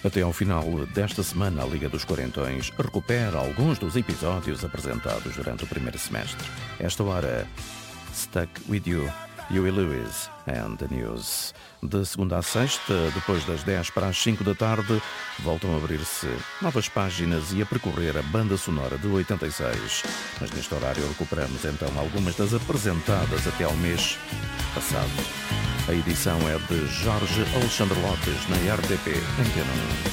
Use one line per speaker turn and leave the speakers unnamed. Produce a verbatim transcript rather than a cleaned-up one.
Até ao final desta semana, a Liga dos Quarentões recupera alguns dos episódios apresentados durante o primeiro semestre. Esta hora, Stuck With You, Huey Lewis and the News. De segunda a sexta, depois das dez para as cinco da tarde, voltam a abrir-se novas páginas e a percorrer a banda sonora de oitenta e seis. Mas neste horário recuperamos então algumas das apresentadas até ao mês passado. A edição é de Jorge Alexandre Lopes, na R T P Antena um.